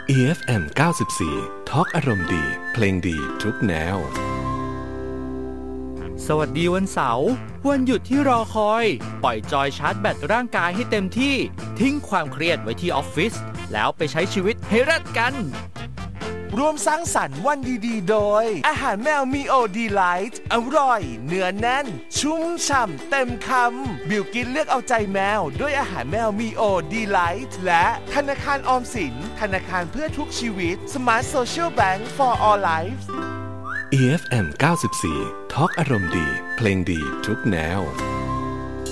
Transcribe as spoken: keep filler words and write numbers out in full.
อี เอฟ เอ็ม เก้าสิบสี่ Talk อารมณ์ดีเพลงดีทุกแนวสวัสดีวันเสาร์วันหยุดที่รอคอยปล่อยจอยชาร์จแบตร่างกายให้เต็มที่ทิ้งความเครียดไว้ที่ออฟฟิศแล้วไปใช้ชีวิตให้รัดกันร่วมสร้างสรรค์วันดีๆโดยอาหารแมวมีโอดีไลท์อร่อยเนื้อแน่นชุ่มฉ่ำเต็มคำบิวกินเลือกเอาใจแมวด้วยอาหารแมวมีโอดีไลท์และธนาคารออมสินธนาคารเพื่อทุกชีวิต Smart Social Bank for All Lives อี เอฟ เอ็ม เก้าสิบสี่ Talk อารมณ์ดีเพลงดีทุกแนว